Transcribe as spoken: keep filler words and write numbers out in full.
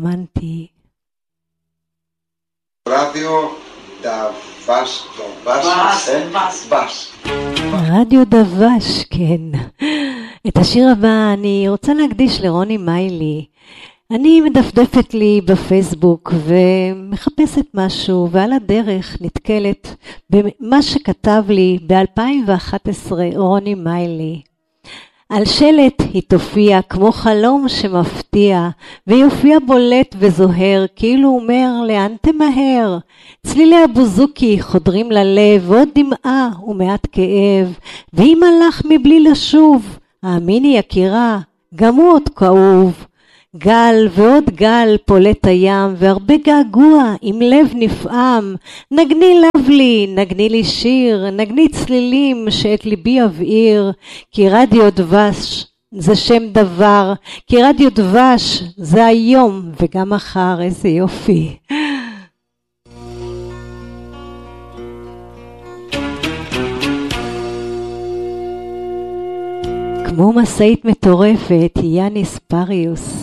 האמנתי. רדיו דבש, דבש, דבש. רדיו דבש, כן. את השיר הבא אני רוצה להקדיש לרוני מיילי. אני מדפדפת לי בפייסבוק ומחפשת משהו, ועל הדרך נתקלת במה שכתב לי ב-אלפיים ואחת עשרה רוני מיילי. על שלט היא תופיע כמו חלום שמפתיע, ויופיע בולט וזוהר, כאילו אומר לאן תמהר. צלילי הבוזוקי חודרים ללב, ועוד דמעה ומעט כאב, ואם הלך מבלי לשוב, האמיני יקירה, גם הוא עוד כאוב. גל ועוד גל פולט הים, והרבה געגוע עם לב נפעם. נגני לבלי, נגני לי שיר, נגני צלילים שאת ליבי יבעיר. כי רדיו דבש זה שם דבר, כי רדיו דבש זה היום וגם מחר. איזה יופי. כמו מסעית מטורפת, יאניס פריוס.